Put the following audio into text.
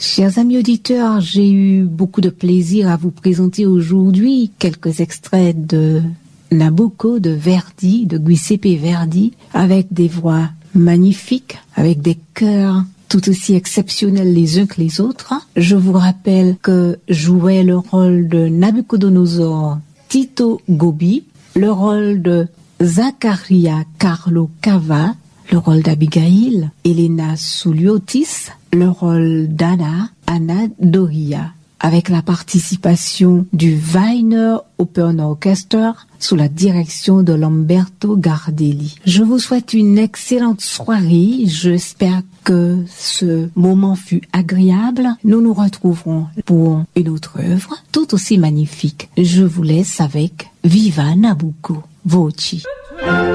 Chers amis auditeurs, j'ai eu beaucoup de plaisir à vous présenter aujourd'hui quelques extraits de Nabucco de Verdi, de Giuseppe Verdi, avec des voix magnifiques, avec des chœurs tout aussi exceptionnels les uns que les autres. Je vous rappelle que jouait le rôle de Nabucodonosor Tito Gobbi, le rôle de Zaccaria Carlo Cava, le rôle d'Abigail, Elena Souliotis, le rôle d'Anna, Anna Doria, avec la participation du Wiener Open Orchestra sous la direction de Lamberto Gardelli. Je vous souhaite une excellente soirée. J'espère que ce moment fut agréable. Nous nous retrouverons pour une autre œuvre tout aussi magnifique. Je vous laisse avec Viva Nabucco, Voci.